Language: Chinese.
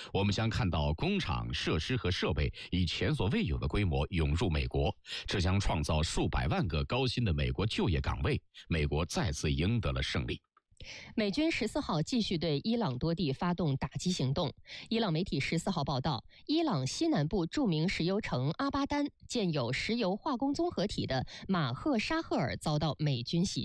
我们将看到工厂、设施和设备以前所未有的规模涌入美国，这将创造数百万个高薪的美国就业岗位。美国再次赢得了胜利。 美军14号继续对伊朗多地发动打击行动。伊朗媒体14号报道，伊朗西南部著名石油城阿巴丹建有石油化工综合体的马赫沙赫尔遭到美军袭击。